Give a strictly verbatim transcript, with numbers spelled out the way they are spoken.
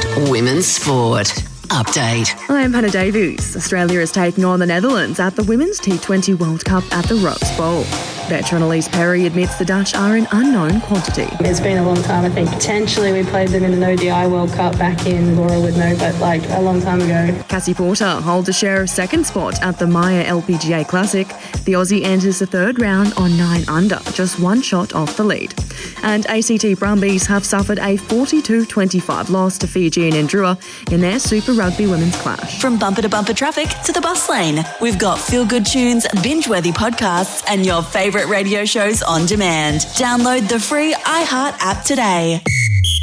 Women's Sport. Update. I'm Hannah Davies. Australia is taking on the Netherlands at the Women's T twenty World Cup at the Rose Bowl. Veteran Elise Perry admits the Dutch are an unknown quantity. It's been a long time. I think potentially we played them in an O D I World Cup back in, Laura would know, but like a long time ago. Cassie Porter holds a share of second spot at the Maya L P G A Classic. The Aussie enters the third round on nine under, just one shot off the lead. And A C T Brumbies have suffered a forty-two twenty-five loss to Fiji and Endrua in their Super Rugby Women's Clash. From bumper to bumper traffic to the bus lane, we've got feel-good tunes, binge-worthy podcasts and your favourite radio shows on demand. Download the free iHeart app today.